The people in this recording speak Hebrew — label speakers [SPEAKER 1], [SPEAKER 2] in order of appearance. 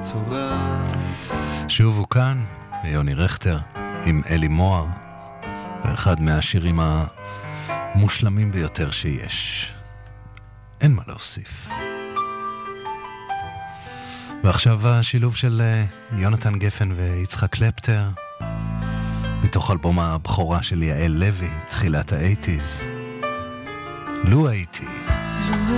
[SPEAKER 1] בצורה.
[SPEAKER 2] שוב הוא כאן, ויוני רכטר, עם אלי מוהר, ואחד מהשירים המושלמים ביותר שיש. אין מה להוסיף. ועכשיו השילוב של יונתן גפן ויצחק קלפטר, מתוך אלבום הבכורה של יעל לוי, תחילת ה-80s. לו הייתי.